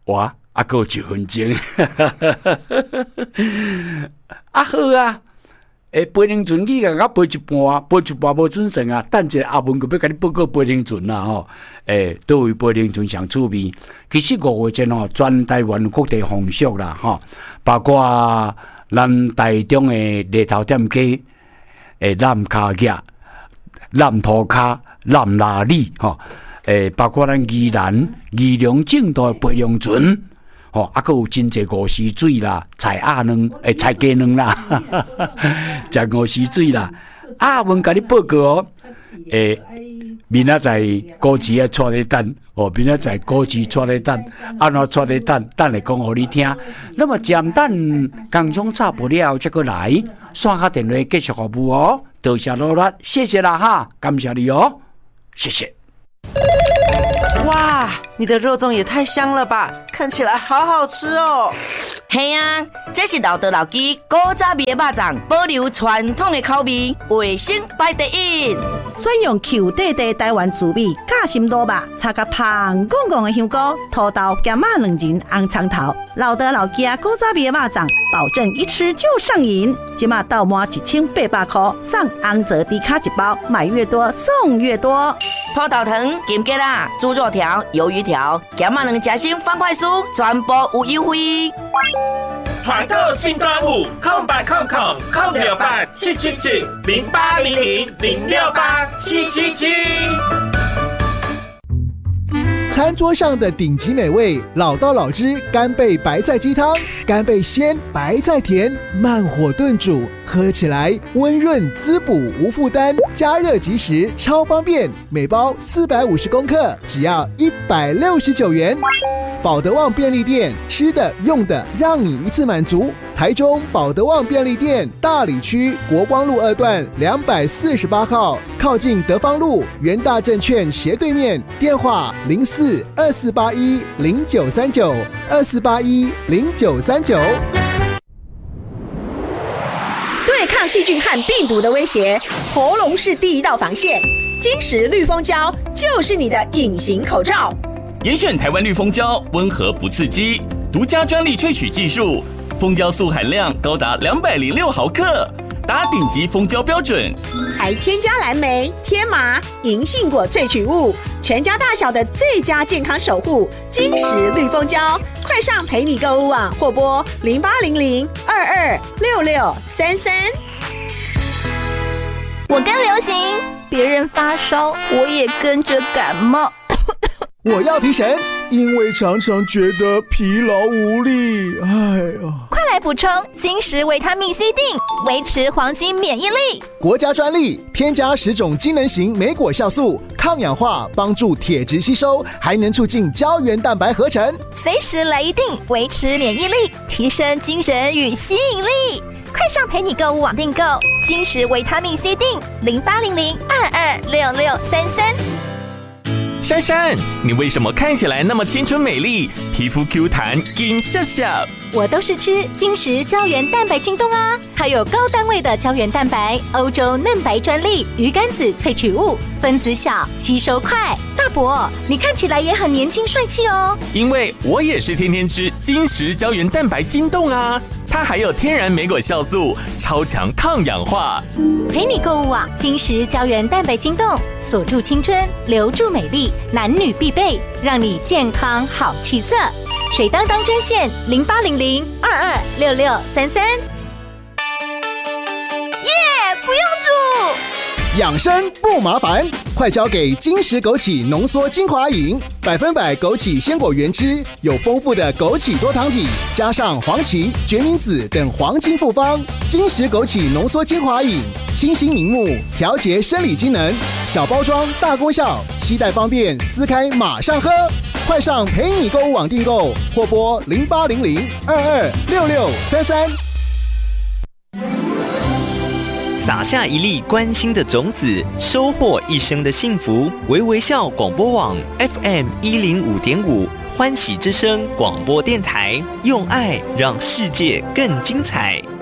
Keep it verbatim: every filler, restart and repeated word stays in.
哇，还够一分钟，啊好啊。诶，飞龙船去甲飞一半，飞一半无准成啊！等一下阿文佮要甲你报告飞龙船啦吼。诶，倒位飞龙船上趣味。其实五月前吼，全台湾各地风俗啦吼，包括咱台中诶犁头店街、诶南卡亚、南土卡、南拉里吼，诶，包括咱宜兰、宜良正道诶飞龙船。哦，啊，佮有真济五时水啦，菜鸭卵，诶，菜鸡卵啦，食五时水啦。啊，阮甲你报告哦，诶，明仔载高级诶带你等，哦，明仔载高级带你等，安怎带你等？等来讲互你听。那么简单工厂差不了，再过来线下电话继续服务哦。多谢努力，谢谢啦哈，感谢你哦，谢谢。 哇，你的肉粽也太香了吧，看起来好好吃哦。 嘿啊，这是老德老鸡古早味的肉粽，保留传统的口味，卫生排第一。 选用 Q 弟弟台湾滋味夹心萝卜，插个香滚滚的香菇、土豆、咸马两仁、红葱头。老德老鸡古早味的肉粽，保证一吃就上瘾。今嘛到满一千八百块，送红泽低卡一包，买越多送越多。 土豆糖、金桔啦、猪肉条、鱿鱼条、咸马两夹心方块酥，全部有优惠。 团购新端午，空八空空空六八七七七零八零零零六八七七七。 餐桌上的顶级美味，老道老汁干贝白菜鸡汤，干贝鲜，白菜甜，慢火炖煮，喝起来温润滋补，无负担，加热即食，超方便。每包四百五十公克，只要一百六十九元。保德旺便利店，吃的用的让你一次满足。台中保德旺便利店大里区国光路二段两百四十八号，靠近德芳路元大证券斜对面，电话零四二四八一零九三九二四八一零九三九。 对抗细菌和病毒的威胁，喉咙是第一道防线。金石绿蜂胶就是你的隐形口罩。 严选台湾绿蜂胶，温和不刺激，独家专利萃取技术，蜂胶素含量高达两百零六毫克，达顶级蜂胶标准， 还添加蓝莓、天麻、银杏果萃取物，全家大小的最佳健康守护。金石绿蜂胶，快上陪你购物网或拨零八零零二二六六三三。 我跟流行，别人发烧，我也跟着感冒。 我要提神，因为常常觉得疲劳无力。哎呀， 快来补充金石维他命 C 锭，维持黄金免疫力。 国家专利，添加十种机能型莓果酵素，抗氧化，帮助铁质吸收，还能促进胶原蛋白合成。 随时来一锭，维持免疫力，提升精神与吸引力。快上陪你购物网订购金石维他命 C 锭，零八零零二二六六三三。 珊珊，你为什么看起来那么青春美丽，皮肤 Q 弹，金笑笑？ 我都是吃金石胶原蛋白晶冻啊，它有高单位的胶原蛋白，欧洲嫩白专利，鱼肝子萃取物，分子小，吸收快。大伯，你看起来也很年轻帅气哦。 因为我也是天天吃金石胶原蛋白晶冻啊，它还有天然莓果酵素，超强抗氧化。 陪你购物网，金石胶原蛋白晶冻，锁住青春，留住美丽，男女必备，让你健康好气色。水当当专线零八零零二二六六三三。耶， 不用煮。 养生不麻烦，快交给金石枸杞浓缩精华饮，百分百枸杞鲜果原汁，有丰富的枸杞多糖体，加上黄芪、决明子等黄金复方。金石枸杞浓缩精华饮，清新明目，调节生理机能，小包装大功效，携带方便，撕开马上喝。快上陪你购物网订购，或拨零八零零二二六六三三。 撒下一粒关心的种子，收获一生的幸福。微微笑广播网 F M 一零五点五，欢喜之声广播电台，用爱让世界更精彩。